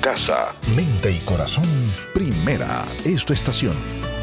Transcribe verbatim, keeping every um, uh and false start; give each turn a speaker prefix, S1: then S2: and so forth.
S1: casa. Mente y corazón, primera es tu estación.